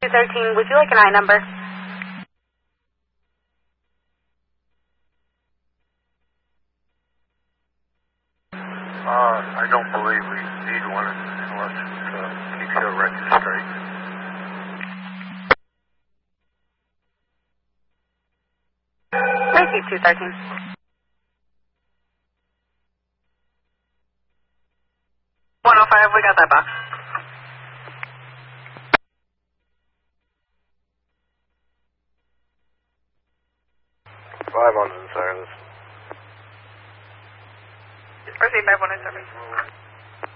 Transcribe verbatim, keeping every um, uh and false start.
two thirteen, would you like an I number? Uh, I don't believe we need one unless it uh, keeps your record straight. Receive two thirteen. one oh five, we got that box. five hundred service. Receive five one oh seven.